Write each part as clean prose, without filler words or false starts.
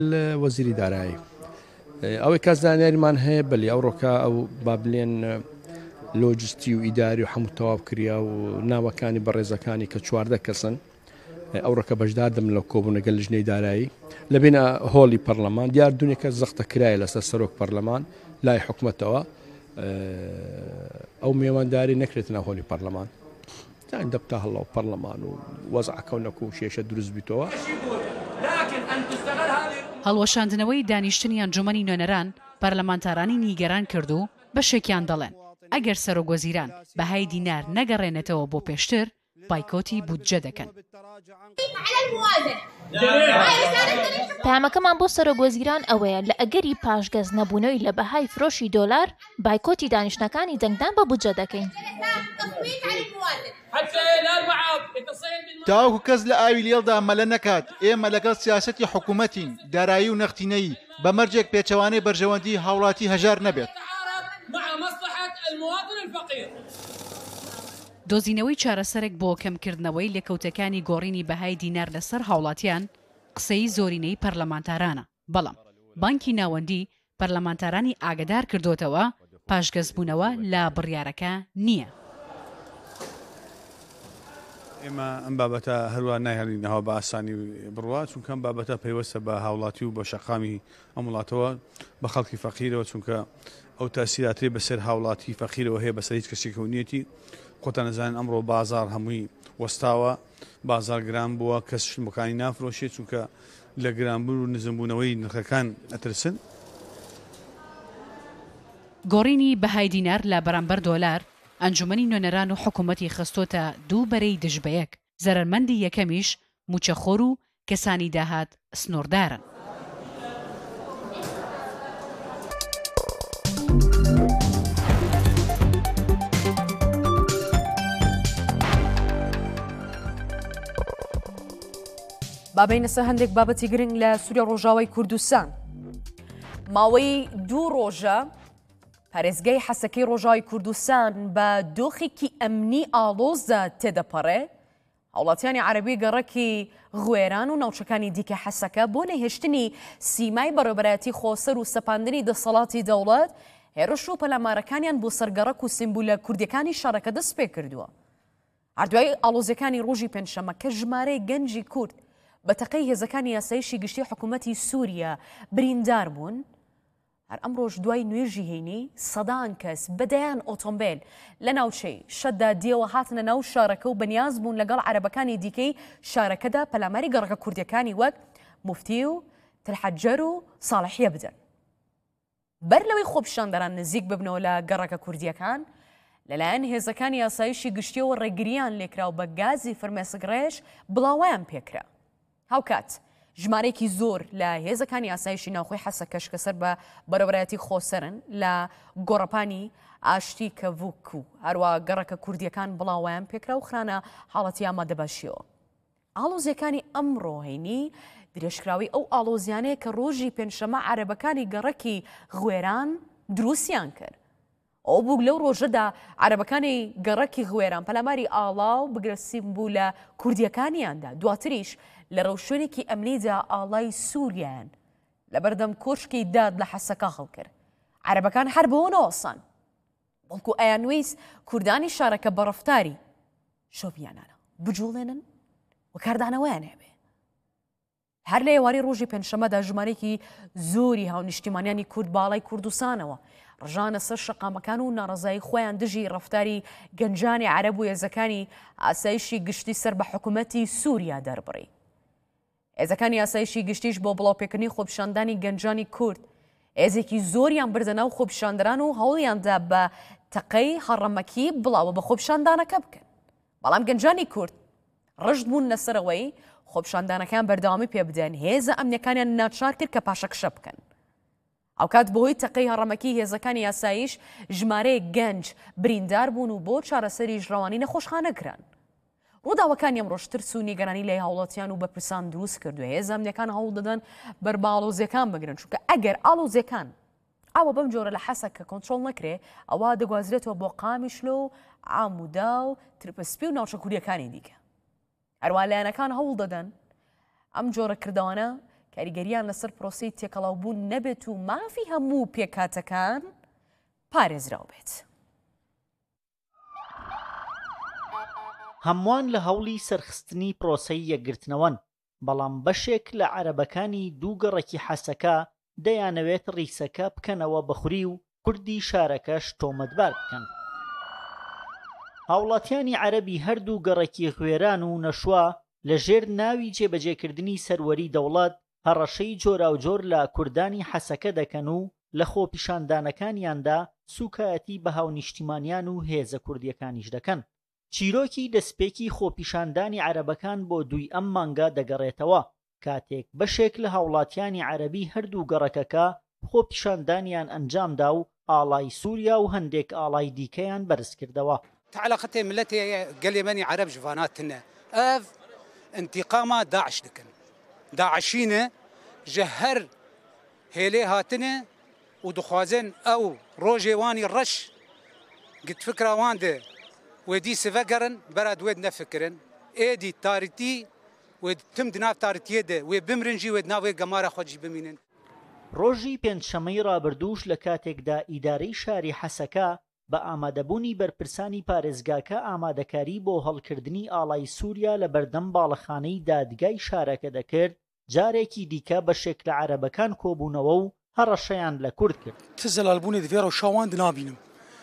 وەزیری دارایی ئەوەی کەس زانیاریمان هەیە بەلی ئەوڕۆکە ئەو با بڵێن لۆجستی و ئیداری و هەموو تەواو کریا و ناوەکانی بەڕێزەکانی کە 14 کەسن ئەوڕۆکە بەشدادم لە کۆبوونەگە لژنەی دارایی لە بینە هۆڵی پەرلەمان دیار دونێکە زەختە کرایە لەسەر سەرۆک پەرلەمان لای حکوومەتەوە ئەو میێوەنداری نەکرێتە ناو هۆڵی پەرلەمان دەبتا هەڵەوە پەرلەمان و وەزعکەونەکە و شێشە دروست بیتەوە. هەڵوەشاندنەوەی دانیشتنی ئەنجومەنی نوێنەران پەرلەمانتارانی نیگەران کرد و بەشێکیان دەڵێن ئەگەر سەرۆکوەزیران بەهای دینار نەگەڕێنێتەوە بۆ پێشتر بایکۆتی بودجە دەکەن. پامەکەمان بۆ سەرۆکوەزیران ئەوەیە لە ئەگەری پاشگەز نەبوونەوەی لە بەهای فرۆشی دۆلار بایکۆتی دانیشتەکانی دەنگدان بە بودجە دەکەین. تاوەکو کەس لە ئاوی لێڵدا مەلە نەکات ئێمە لەگەڵ سیاسەتی حکوومەتین دارایی و نەختینەیی بە مەرجێک پێچەوانەی بەرژەوەندی هاوڵاتی هەژار نەبێت. دۆزینەوەی چارەسەرێک بۆ کەمکردنەوەی لێکەوتەکانی گۆڕینی بەهای دینار لەسەر هاوڵاتیان قسەی زۆرینەی پەرلەمانتارانە بەڵام بانکی ناوەندی پەرلەمانتارانی ئاگدار کردوتەوە پاشگەزبوونەوە لە بڕیارەکە نییە. ئێمە ئەم بابەتە هەروە نایهێڵینەوە بە ئاسانی بڕوا چونکەم بابەتە پەیوەستە بە هاوڵاتی و بە شەقامی ئەم وڵاتەوە بە خەڵکی فەقیرەوە چونکە ئەو تاسیراتێ بەسەر هاوڵاتی فەقیرەوە هەیە بەسەر هیچ کەسێکەوەنیەتی خۆتان نەزانن ئەمڕۆ بازار هەمووی وەستاوە بازار گران بووە کەس شتمەکانی نافرۆشێت چونکە لە گرانبوون و نزمبوونەوەی نرخەکان ئەترسن. گۆڕینی بەهای دینار لە بەرامبەر دۆلار ئەنجومەنی نوێنەران و حکوومەتی خستۆتە دوو بەرەی دژبەیەک زەرمەندی یەکەمیش موچەخۆر و کەسانی داهات سنووردارن. بابینەسە هەندێک بابەتی گرنگ لە سووریا ڕۆژاوای کوردستان. ماوەی 2 ڕۆژە پارێزگای حەسەکەی ڕۆژاوی کوردستان بە دۆخێکی ئەمنی ئاڵۆزدا تێدەپەڕێ. هاوڵاتیانی عەرەبی گەڕەکی غوێران و ناوچەکانی دیکە حەسەکە بۆ نەهێشتنی سیمای بەڕێوەبەرایەتی خۆسەر و سەپاندنی دەسەڵاتی دەوڵەت هێرش و پەلامارەکانیان بۆ سەرگەڕەک و سیمبولە کوردیەکانی شارەکە دەست پێ کردووە. هەردوای ئاڵۆزیەکانی ڕۆژی پێنجشەمە کە ژمارەی گەنجی کورد بە تەقەی هێزەکانی یاسایشی گشتی حکوومەتی سووریا بریندار بوون. هەر ئەم ڕۆژ دوای نوێژی هێنی سەدان کەس بەدەیان ئۆتۆمبیل لە ناوچەی شەددا دیەوە هاتنە ناو شارەکە و بەنیاز بوون لەگەڵ عەرەبەکانی دیکەی شارەکەدا پەلاماری گەڕەکە کوردیەکانی وەک موفتی و تەلحەجەر و ساڵحیە بدەن. بەر لەوەی خۆپیشاندەران نزیک ببنەوە لە گەڕەکە کوردیەکان لەلایەن هێزەکانی یاسایشی گشتیەوە ڕێگریان لێکراو بە گازی فرمێسکڕێژ بڵاویان پێکرا. هاوکات ژمارەیەکی زۆر لە هێزەکانی یاسایشی ناوخۆی حەسەکەش کە سەر بە بەرەبەرایەتی خۆسەرن لە گۆڕەپانی ئاشتی کەڤوک و هەروە گەڕەکە کوردیەکان بڵاویان پێکرا و خرانە حاڵەتی ئامادەباشیەوە. ئاڵۆزیەکانی ئەمڕۆ هەینی درێژکراوی ئەو ئاڵۆزیانەیە کە ڕۆژی پێنجشەمە عەرەبەکانی گەڕەکی غوێران دروستیان کرد. ئەو بوو لەو ڕۆژەدا عەرەبەکانی گەڕەکی غوێران پەلاماری ئاڵاو بگرەسیم بوو لە کوردیەکانیاندا. دواتریش لە ڕەوشێنێکی ئەمنیدا ئاڵای سووریان لە بەردەم کۆشکی داد لە حەسەکە هەڵکرد. عەرەبەکان هەر بەوە نەوەسان بەڵکو ئەیانویست کوردانی شارەکە بە ڕەفتاری شۆپیانانە بجوڵێنن و کاردانەوەیان هەبێ. هەر لە ئێواری ڕۆژی پێنجشەمەدا ژمارەیەکی زۆری هاونیشتیمانیانی کورد باڵای کوردستانەوە ڕژانە سەر شەقامەکان و ناڕزایی خۆیان دژی ڕەفتاری گەنجانی عەرەب و هێزەکانی ئاسایشی گشتی سەر بە حکوومەتی سووریا دەربڕی. هێزەکانی یاسایشی گشتیش بۆ بڵاوپێکردنی خۆپیشاندانی گەنجانی کورد هێزێکی زۆریان بردەناو خۆپیشاندەران و هەوڵیاندا بە تەقەی هەڕەمەکی بڵاوە بە خۆپیشاندانەکە بکەن. بەڵام گەنجانی کورد ڕشت بوون لەسەرەوەی خۆپیشاندانەکان بەردەوامی پێ بدەن. هێزە ئەمنیەکانیان ناچار کرد کە پاشەکشە بکەن. ئەوکات بەهۆی تەقەی هەڕەمەکی هێزەکانی یاسایش ژمارەیە گەنج بریندار بوون و بۆ چارەسەری ژڕەوانی نەخۆشخانەگران. ڕووداوەکانی ئەمڕۆژ ترس و نیگەرانی لای هاوڵاتیان و بەپرسان دروست کردووە. هێزە ئەمنیەکان هەوڵ دەدەن بەر بە ئاڵۆزیەکان بگرن چونکە ئەگەر ئاڵۆزیەکان ئەوە بەم جۆرە لە حەسەکە کۆنتڕۆڵ نەکرێ ئەوە دەگوازرێتەوە بۆ قامیشلۆ و ئامودا و ترپسپی و ناوچە کوردیەکانی دیکە. هەروە لایەنەکان هەوڵ دەدەن ئەم جۆرە کردەوانە کاریگەریان لەسەر پرۆسی تێکەڵاوبوون نەبێت و مافی هەموو پێکاتەکان پارێزراو بێت. هەمووان لە هەوڵی سەرخستنی پرۆسەی یەکگرتنەوەن، بەڵام بەشێک لە عەرەبەکانی دوو گەڕێکی حەسەکە دەیانەوێت ڕیسەکە بکەنەوە بەخوری و کوردی شارەکەش تۆمەتبار بکەن. هاوڵاتیانی عەرەبی هەردوو گەڕێکی خوێران و نەشوا لە ژێر ناوی جێبەجێکردنی سەروەری دەوڵەت هەڕەشەی جۆراوجۆر لە کوردانی حەسەکە دەکەن و لە خۆپیشاندانەکانیاندا سوکایەتی بە هاونیشتیمانیان و هێزە کوردیەکانیش دەکەن. چیرۆکی دەستپێکی خۆپیشاندانی عەرەبەکان بۆ دووی ئەم مانگە دەگەڕێتەوە کاتێک بەشێک لە هاوڵاتیانی عەرەبی هەردوو گەڕەکەکە خۆپیشاندانیان ئەنجامدا و ئاڵای سووریا و هەندێک ئاڵای دیکەیان بەرز کردەوە. تعلقتي ملتي قال يمني عرب جفاناتنا اف انتقام داعش دكن داعشينا جهر هيلي هاتنا ودخوازن او روجي واني الرش قد فكره وانده ودي سفكرن براد ود نفكرن ايدي تاريتي ود تم دناف تاريتي ده وبمرنجي ود ناوي قماره خوجي بمينن ڕۆژی پێنجشەمەی ڕابردووش لە کاتێکدا ئیدارەی شاری حەسەکە بە ئامادەبوونی بەرپرسانی پارێزگاکە ئامادەکاری بۆ هەڵکردنی ئاڵای سووریا لە بەردەم باڵەخانەی دادگای شارەکە دەکرد، جارێکی دیکە بەشێک لە عەرەبەکان کۆبوونەوە و هەڕەشەیان لە کورد کرد. تزەلالبوونی دڤێرە و شاوان دنابینم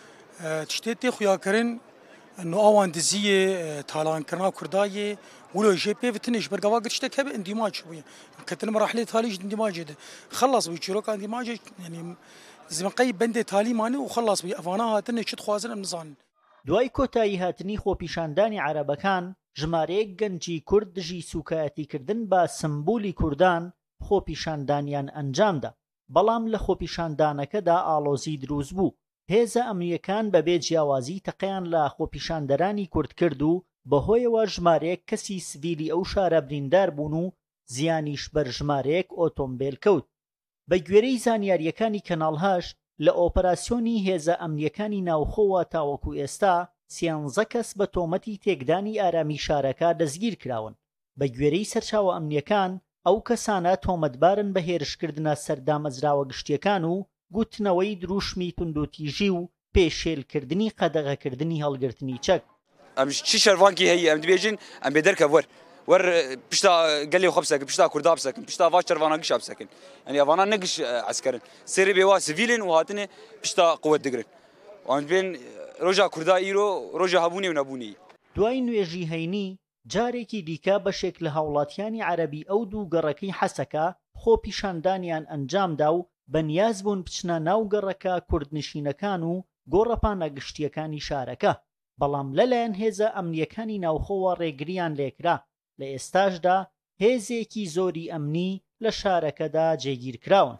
تشتێ تێ خویاکردن انه ئاوان دزیە تالانکردنا کوردایە ولو جي بي فتنش برقوا قد اشتكى باندماج شويه كتن مراحل تالي اندماج ده خلص ويشيروك اندماج يعني زي قيب بند تالي ماني وخلص بي افانا هاتن شت خوازن امزان دوای کۆتایی هاتنی خۆپیشاندانی عەرەبەکان ژمارەیەک گەنجی کورد دژی سوکایەتیکردن بە سمبولی کوردان خۆپیشاندانیان ئەنجامدا، بەڵام لە خۆپیشاندانەکەدا ئاڵۆزی دروست بوو. هێزە ئەمنیەکان بەبێ جیاوازی تەقەیان لە خۆپیشاندەرانی کورد کرد و بەهۆیەوە ژمارەیەک کەسی سڤیلی ئەو شارە بریندار بوون و زیانیش بەر ژمارەیەک ئۆتۆمبیل کەوت. بە گوێرەی زانیاریەکانی کەناڵ 8 لە ئۆپەراسیۆنی هێزە ئەمنیەکانی ناوخۆوە تاوەکو ئێستا 13 کەس بە تۆمەتی تێکدانی ئارامی شارەکە دەستگیر کراون. بە گوێرەی سەرچاوە ئەمنیەکان ئەو کەسانە تۆمەتبارن بە هێرشکردنە سەردامەزراوە گشتیەکان و گوتنەوەی دروشمی توندوتیژی و پێشێلکردنی قەدەغەکردنی هەڵگرتنی چەک. ام چی شەروانکی هەیە ئەم دەبێژین ئەم بێدەرکە وەر پشتا گەلێ خۆ بسەکن پشتا کووردا بسەکن پشتا وا شەروانە گشا بسەکن ئەنی ئەوانە نەگش عەسکەرن سێرێ بێوا سڤیلن و هاتنێ پشتا قووەت دەگرن وان بێن ڕۆژا کووردا ئیرۆ ڕۆژە هەبوونی و نەبوونی. دوای نوێژی هەینی جارێکی دیکە بەشێک لە هاوڵاتیانی عەرەبی ئەو دوو گەڕەکەی حەسەکە خۆپیشاندانیان ئەنجامدا و بەنیاز بوون بچنە ناو گەڕەکە کوردنشینەکان و گۆڕەپانە گشتیەکانی شارەکە، بەڵام لەلایەن هێزە ئەمنیەکانی ناوخۆوە ڕێگریان لێکرا. لە ئێستاشدا هێزێکی زۆری ئەمنی لە شارەکەدا جێگیر کراون.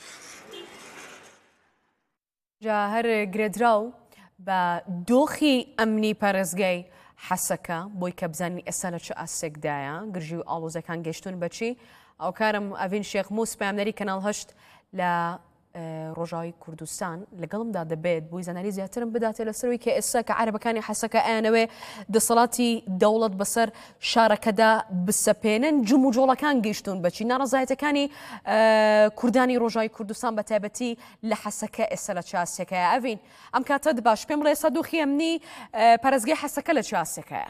جا هەر گرێدراو بە دۆخی ئەمنی پارێزگای حەسەکە بۆی کە بزانین ئێستا لە چ ئاسێکدایە گرژی و ئاڵۆزەکان گەشتون بەچی ئەو کارم ئەڤین شێخ موس پامنەری کەناڵ 8 لە ڕۆژاوی کوردستان لەگەڵمدا دەبێت بۆی زاناری زیاترم بداتێ لەسەروی کە ئێستا کە عەرەبەکانی حەسەکە ئەیانەوێ دەسەڵاتی دەوڵەت بەسەر شارەکەدا بسەپێنن جم و جۆڵەکان گەیشتون بەچی ناڕەزایەتەکانی کوردانی ڕۆژاوی کوردستان بە تایبەتی لە حەسەکە ئێستا لە چاسێکەیە. ئەڤین ئەم کاتە باش پێم بڵێ ئێستا دۆخی ئەمنی پارێزگای حەسەکە لە چاسێکەیە.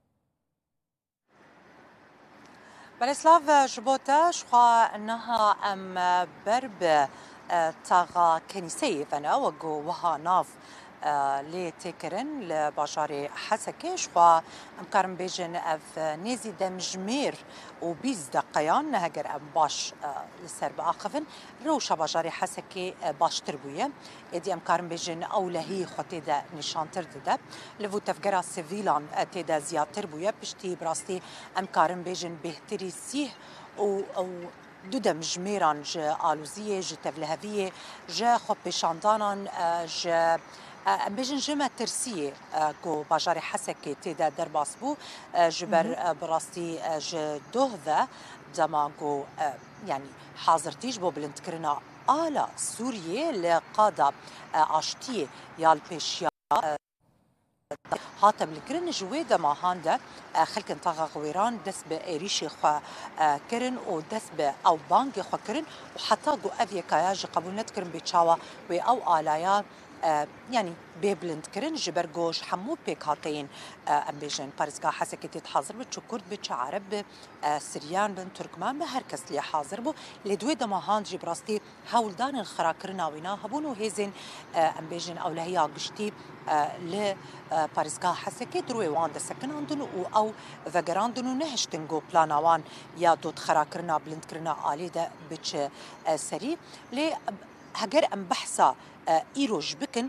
بەرەسلاڤ ji bo te xwa niha em ber bi taxa kenîseyê vene wegu wiha nav lê têkirin li bajarê Hesekê xwa em karin bêjin ev nêzî demjimêr û 20 deqeyan heger em baş li ser biaxivin rewşa bajarê Hesekê baştir bûye. Êdî em karin bêjin ewlehî xwe tê de nîşantir dide. Li vû tevgera sivîlan tê de ziyadtir bûye piştî bi rastî em karin bêjin bêhtirî sîh û دو demjimêran ji alûziyê ji tevliheviyê ji xwepêşandanan ji em bêjin ji metirsiyê ku bajarê Hesekê tê de derbas bû ji ber bi rastî ji doh ve dema ku yanî hazirtî ji bo bilindkirina ala Sûriyê li qada aştiyê ya li pêşiya هاتم لكرن جويدا ما هاندا خلكن طاغا غويران دس بإيريشي خوا كرن ودس أو بانجي خوا كرن وحتى جو أفيا كاياج قبول نتكرن بيتشاوا أو آلايا يعني بيبلند كرن جبرجوش حمو بيك هاتين أمبيجن بارزكا حسكي تتحاضر بتشو كرد بتشو عرب سريان بن تركمان بهركس لي حاضر بو لدوي دماهان جبراستي هولدان الخراكرنا وينا هبونو هيزن أمبيجن أو لهي عقشتي ل بارزكا حسكي دروي وان دسكن عندنو أو فجراندنو نهشتنجو بلانوان يا دوت خراكرنا بلند كرنا آلي ده بتش سري لي هجر أم بحثا إيروج بكن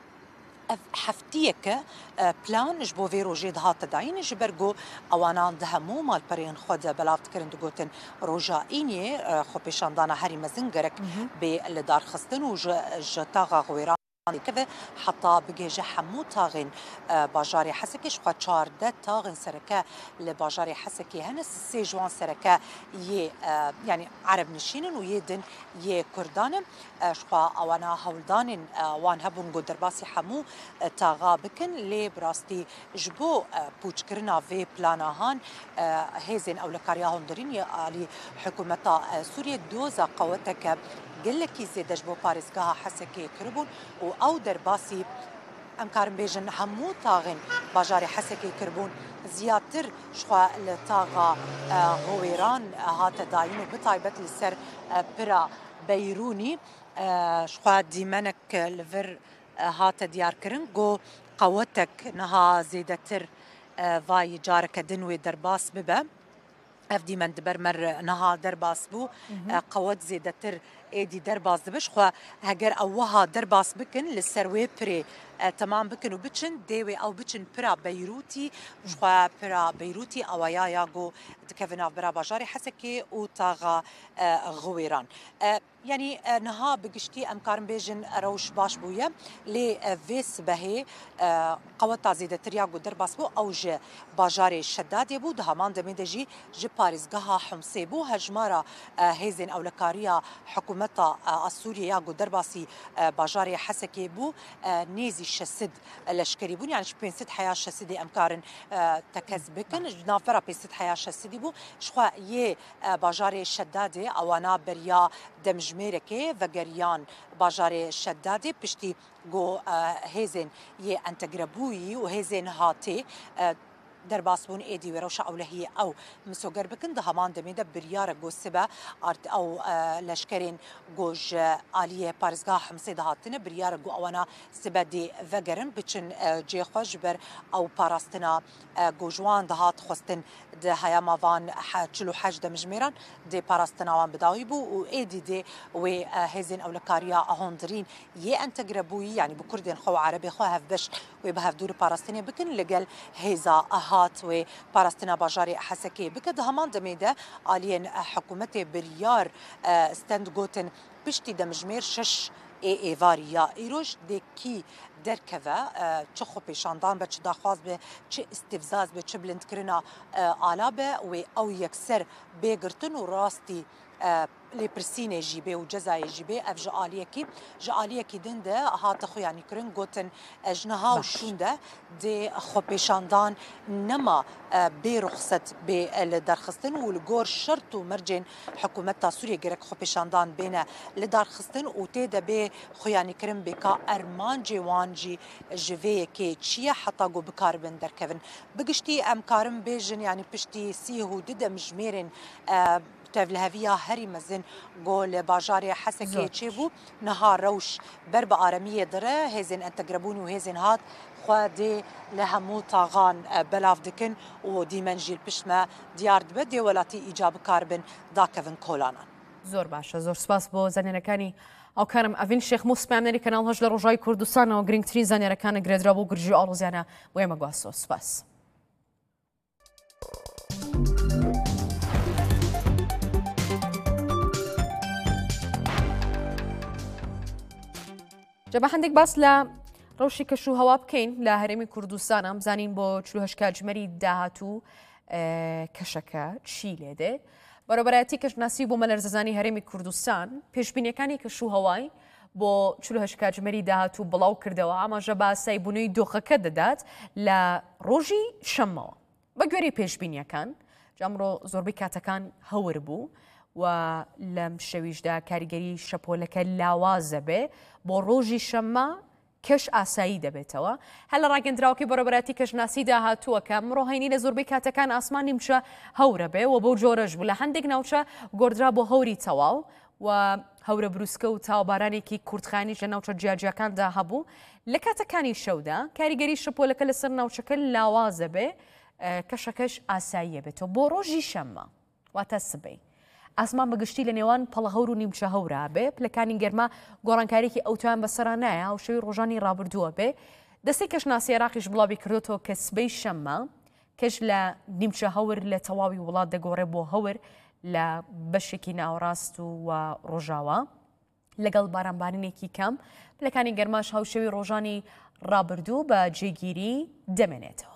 حفتيك بلان جبو فيرو جيد هات داين جبرجو أوانا دهمو مال برين خود بلافت كرن دقوتن رجا إني خو بيشاندانا هاري مزنجرك بالدار خستن وجتاغا غويران كذا حتى بجيجة حمو تاغن باجاري حسكي شخوا تشار ده تاغن سركا لباجاري حسكي هنس سيجوان سركا ي يعني عرب نشينن ويدن ي كردان شخوا أوانا هولدان وان هبون قدر باسي حمو تاغا بكن لي براستي جبو بوچ كرنا في بلاناهان هيزن أو لكارياهن درين يالي حكومة سوريا دوزا قوتك قلكي زيد جبو باريسكاها حسكي كربون أو درباسي أمكارن بيجن همو تاغن باجاري حسكي كربون زياتر شخوا لتاغا غويران هات داينو بطايبت لسر برا بيروني شخوا ديمنك لفر هات ديار كرن جو قوتك نها زيدتر فاي جارك دنوي درباس ببا أفدي من دبر مر نها درباس بو قوت زيدتر ايدي درباس دبش خو هجر اوها درباس بكن للسروي بري تمام بكن وبتشن ديوي او بتشن برا بيروتي خو برا بيروتي او يا ياغو كيفن برا باجاري حسكي وطاغا غويران يعني نها بقشتي امكارن بيجن روش باش بويا لي فيس بهي قوتا زيدتر ياغو درباس بو او ج باجاري شداد يبو دهمان دمدجي ج باريس غها حمصي بو هجمارا هيزن او لكاريا حكومة السورية ياغو درباسي باجاري حسكي بو نيزي شسد لشكري بون يعني شبين ست حياة شسدي أمكارن تكذبكن نافرة بين ست حياة شسدي بو شخوا يه باجاري شدادي أوانا بريا دمجميركي وغريان باجاري شدادي بشتي جو هيزن يه انتقربوي وهيزن هاتي درباسبون ايدي وروشا او لهي او مسوغر بكن دهمان دميده بريار جو سبا ارت او لشكرين جوج اليه بارزغا حمسي دهاتنا بريار جو اوانا سبا دي فغرن بچن جي خوجبر او باراستنا جوجوان دهات خوستن ده هيا مافان چلو حج دمجميران دي باراستنا وان بداويبو و ايدي دي و هيزن او لكاريا هوندرين يه انتقربوي يعني بكردين خو عربي خو هفبش ويبهف دور باراستني بكن لقل هيزا هات و باراستنا باجاري حسكي بكد همان دميده آلين حكومتي بريار استند جوتن بشتي دمجمير شش اي فاريا ايروش دي كي دركفا تشخو بيشاندان بچ داخواز به چ استفزاز به چ بلند کرنا آلابه و او يكسر بيگرتن و راستي لبرسينه جيبي وجزاي جيبي اف جاليكي دنده هات خو يعني كرن جوتن جنها وشونده دي خو بيشاندان نما برخصت بالدرخستن والجور شرط ومرجن حكومه سوريا جرك خو بيشاندان بين لدرخستن وتيدا بي خو يعني كرن بكا ارمان جوانجي جوي كي تشيا حتى جو بكاربن دركفن بقشتي ام كارم بيجن يعني بشتي سيهو ددم جميرن تفلهفيا هري مزن قول باجاري حسكي تشيبو نهار روش برب آرامية درة هزن انتقربوني وهزن هات خوادي لهمو طاغان بلاف دكن ودي منجيل بشما ديار دبدي ولاتي إيجاب كاربن داكفن كولانا زور باشا زور سپاس بو زانيركاني او كارم افين شيخ مسمعني كانال هجل رجاي كردستان و گرينگ ترين زانيركان گريدرابو گرجي آلوزيانا ويما گواسو سپاس جبا هەندێک باس لە ڕەوشی کەش و هەوا بکەین لە هەرێمی کوردستانە بزانین بۆ 40 کاتژمەری داهاتوو کەشەکە چی لێدێ بەڕێوەبەرایەتی کەشناسی بۆ مەلەرزەزانی هەرێمی کوردستان پێشبینیەکانی کەش و هەوای بۆ 48 کاتژمێری داهاتوو بڵاو کردەوە ئاماژە بە ئاساییبوونەوەی دۆخەکە دەدات لە ڕۆژی شەمەوە بە گوێرەی پێشبینیەکان ئەمڕۆ زۆربەی کاتەکان هەور بوو و لەم شەویشدا کاریگەری شەپۆلەکە لاوازە بێ بۆ ڕۆژی شەممە کەش ئاسایی دەبێتەوە هەل لە ڕاگەندراوەکەی بەڕێبەتی کەژناسی داهاتووەکە ئەمڕۆ هەینی لە زۆربەی کاتەکان ئاسمانی مشە هەورە بێ و بەو جۆرەش بوو لە هەندێک ناوچە گۆدرا بۆ هەوری تەواو و هەورە بروسکە و تاوبارانێکی کورتخانیش لە ناوچە جیاجیەکاندا هەبوو لە کاتەکانی شەودا کاریگەری شەپۆلەکە لەسەر ناوچەکە لاوازە بێ کەشەکەش ئاساییە بێتەوە بۆ ڕۆژی شەممە واتە سبەی ئاسمان بەگشتی لە نێوان پەڵەهەور و نیمچە هەورا بێ پلەکانی گەرما گۆڕانکارێکی ئەوتوان بەسەرا نایە و شەوی ڕۆژانی ڕابردووە بێ دەستی کەشناسی عێراقیش بڵاوی کردوەوە کە سبەی شەممە کەش لە نیمچە هەور لە تەواوی وڵات دەگۆڕێ بۆ هەور لە بەشێکی ناوەڕاست و ڕۆژاوە لەگەڵ بارانبارینێکی کەم پلەکانی گەرماش هەوشەوی ڕۆژانی ڕابردوو بە جێگیری دەمێنێتەوە.